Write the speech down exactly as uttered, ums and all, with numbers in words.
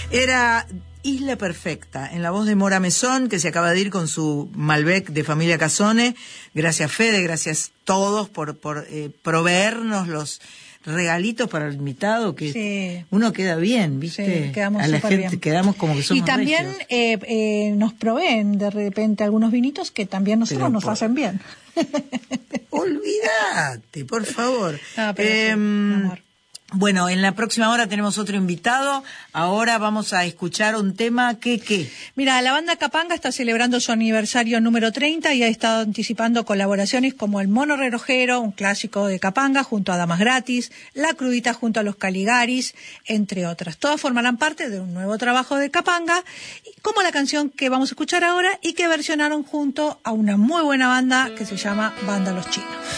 Era Isla Perfecta, en la voz de Mora Mesón, que se acaba de ir con su Malbec de familia Casone. Gracias, Fede, gracias todos por, por eh, proveernos los regalitos para el invitado, que sí. Uno queda bien, ¿viste? Sí, quedamos a la gente bien. Quedamos como que somos y también eh, eh, nos proveen de repente algunos vinitos que también nosotros pero nos por... hacen bien. Olvídate, por favor. Ah, pero eh, sí, mi amor. Bueno, en la próxima hora tenemos otro invitado. Ahora vamos a escuchar un tema que, ¿qué? Mira, la banda Capanga está celebrando su aniversario número treinta y ha estado anticipando colaboraciones como El Mono Relojero, un clásico de Capanga, junto a Damas Gratis, La Crudita junto a Los Caligaris, entre otras. Todas formarán parte de un nuevo trabajo de Capanga, como la canción que vamos a escuchar ahora y que versionaron junto a una muy buena banda que se llama Banda Los Chinos.